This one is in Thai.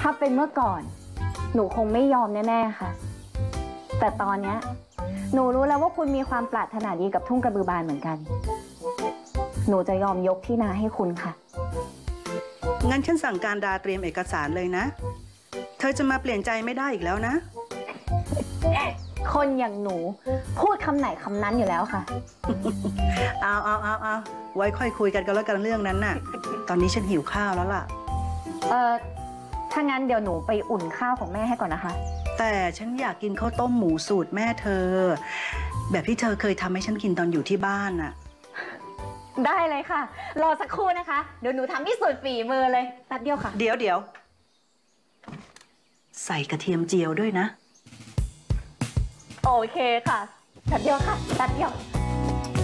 ถ้าเป็นเมื่อก่อน หนูคงไม่ยอมแน่ๆค่ะ แต่ตอนเนี้ยหนูรู้แล้วว่าคุณมีความปรารถนาดีกับทุ่งกระบือบานเหมือนกัน หนูจะยอมยกที่นาให้คุณค่ะงั้นฉันสั่งการดาเตรียมเอกสารเลยนะ เธอจะมาเปลี่ยนใจไม่ได้อีกแล้วนะคนอย่างหนูพูดคำไหนคำนั้นอยู่แล้วค่ะเอาไว้ค่อยคุยกันแล้วกันเรื่องนั้นน่ะ ตอนนี้ฉันหิวข้าวแล้วล่ะถ้างั้นเดี๋ยวหนูไปอุ่นข้าวของแม่ให้ก่อนนะคะแต่ฉันอยากกินข้าวต้มหมูสูตรแม่เธอ แบบที่เธอเคยทำให้ฉันกินตอนอยู่ที่บ้านน่ะได้เลยค่ะ รอสักครู่นะคะ เดี๋ยวหนูทำที่สุดฝีมือเลยแป๊บเดียวค่ะเดี๋ยวใส่กระเทียมเจียวด้วยนะโอเคค่ะแป๊บเดียวค่ะแป๊บเดียว